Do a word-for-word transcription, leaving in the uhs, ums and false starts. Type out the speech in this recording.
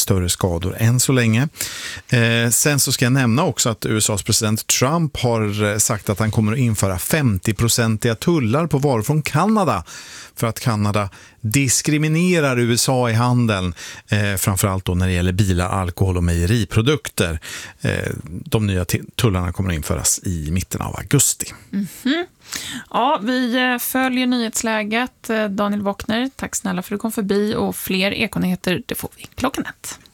större skador än så länge. Eh, sen så ska jag nämna också att U S A:s president Trump har sagt att han kommer att införa femtio-procentiga tullar på varor från Kanada för att Kanada diskriminerar U S A i handeln, eh, framförallt då när det gäller bilar, alkohol och mejeriprodukter. Eh, de nya t- tullarna kommer att införas i mitten av augusti. Mm-hmm. Ja, vi följer nyhetsläget. Daniel Wockner, tack snälla för att du kom förbi, och fler ekonyheter, det får vi klockan ett.